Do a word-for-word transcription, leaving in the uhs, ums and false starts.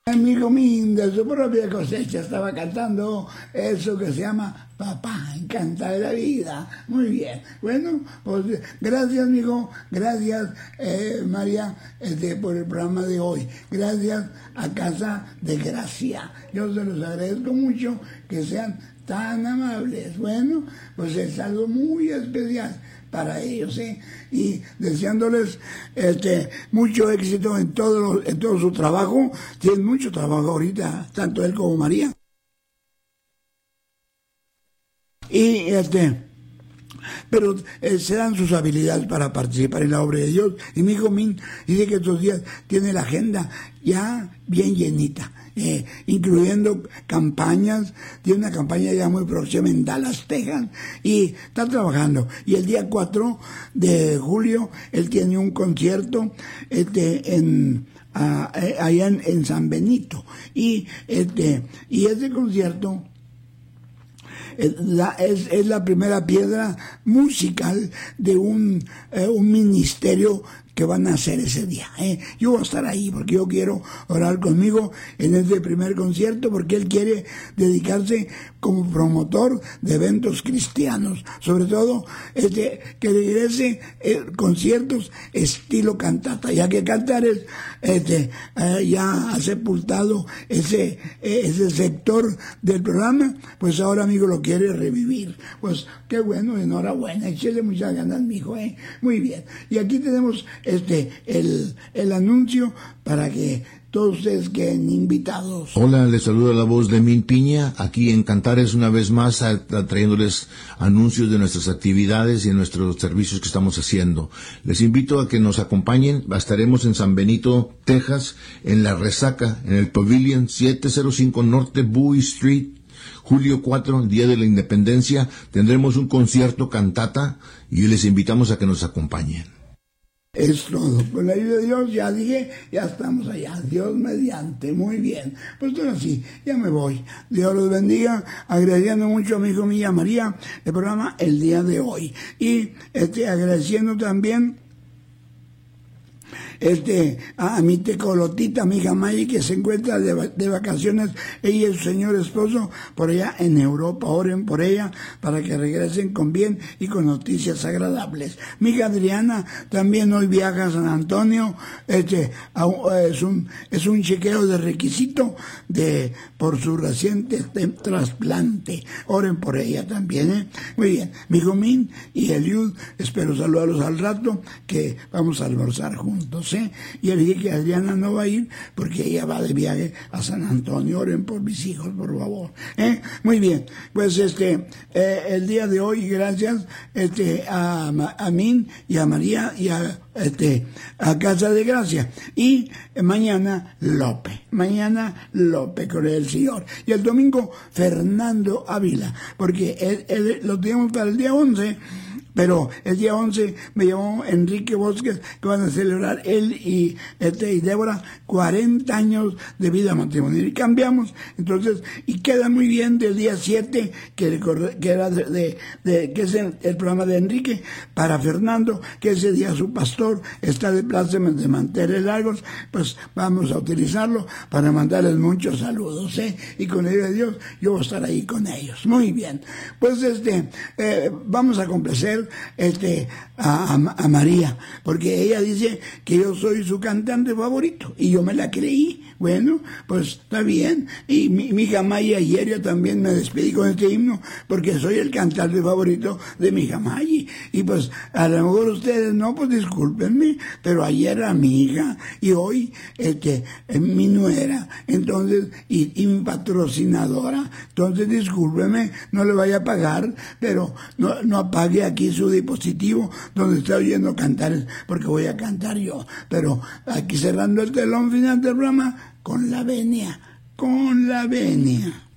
Mi hijo mín, de su propia cosecha, estaba cantando eso que se llama Papá, encanta de la vida. Muy bien. Bueno, pues gracias, amigo. Gracias, eh, María, este, por el programa de hoy. Gracias a Casa de Gracia. Yo se los agradezco mucho que sean tan amables. Bueno, pues es algo muy especial para ellos, ¿eh? Y deseándoles este mucho éxito en todo lo, en todo su trabajo. Tienen mucho trabajo ahorita, tanto él como María. Y este pero eh, se dan sus habilidades para participar en la obra de Dios. Y mi hijo Min dice que estos días tiene la agenda ya bien llenita, eh, incluyendo campañas. Tiene una campaña ya muy próxima en Dallas, Texas, y está trabajando. Y el día cuatro de julio él tiene un concierto este, en a, a, allá en, en San Benito, y este y ese concierto Es la, es, es la primera piedra musical de un, eh, un ministerio que van a hacer ese día. ¿eh? Yo voy a estar ahí porque yo quiero orar conmigo en este primer concierto, porque él quiere dedicarse como promotor de eventos cristianos, sobre todo este, que regrese eh, conciertos estilo cantata, ya que cantar es, este, eh, ya ha sepultado ese, eh, ese sector del programa, pues ahora, amigo, lo quiere revivir. Pues qué bueno, enhorabuena, échele muchas ganas, mijo, ¿eh? Muy bien. Y aquí tenemos este el, el anuncio para que todos ustedes queden invitados. Hola, les saluda la voz de Min Piña, aquí en Cantares una vez más, a, a, trayéndoles anuncios de nuestras actividades y de nuestros servicios que estamos haciendo. Les invito a que nos acompañen. Estaremos en San Benito, Texas, en La Resaca, en el Pavilion siete cero cinco Norte Bowie Street, julio cuatro, Día de la Independencia. Tendremos un concierto cantata y les invitamos a que nos acompañen. Es todo. Con la ayuda de Dios, ya dije, ya estamos allá. Dios mediante. Muy bien. Pues ahora sí, ya me voy. Dios los bendiga. Agradeciendo mucho a mi hijo Mía María el programa el día de hoy. Y este, agradeciendo también este a mi tecolotita, mi hija May, que se encuentra de, de vacaciones, ella y su señor esposo por allá en Europa. Oren por ella para que regresen con bien y con noticias agradables. Mi hija Adriana también hoy viaja a San Antonio. Este a, es un es un chequeo de requisito de por su reciente trasplante. Oren por ella también, ¿eh? Muy bien. Mi hijo Min y Eliud, espero saludarlos al rato, que vamos a almorzar juntos, ¿eh? Y le dije que Adriana no va a ir porque ella va de viaje a San Antonio. Oren por mis hijos, por favor, ¿eh? Muy bien, pues este eh, el día de hoy, gracias este a, a Min y a María y a este a Casa de Gracia. Y eh, mañana López, mañana López con el Señor. Y el domingo Fernando Ávila, porque él, él, lo tenemos para el día once. Pero el día once me llamó Enrique Bosques, que van a celebrar él y, este, y Débora cuarenta años de vida matrimonial. Y cambiamos, entonces, y queda muy bien del día siete, que, que era de, de, de que es el, el programa de Enrique, para Fernando, que ese día su pastor está de plácemes de manteles largos, pues vamos a utilizarlo para mandarles muchos saludos, ¿eh? Y con el de Dios, yo voy a estar ahí con ellos. Muy bien. Pues este, eh, vamos a complacer este a, a, a María, porque ella dice que yo soy su cantante favorito y yo me la creí. Bueno, pues está bien. Y mi, mi hija Maya, ayer yo también me despedí con este himno porque soy el cantante favorito de mi hija Maya. Y pues a lo mejor ustedes no, pues discúlpenme, pero ayer era mi hija y hoy este es mi nuera, entonces, y, y mi patrocinadora. Entonces discúlpenme, no le vaya a pagar, pero no, no apague aquí su dispositivo donde está oyendo cantar, porque voy a cantar yo. Pero aquí cerrando el telón final del programa con la venia, con la venia.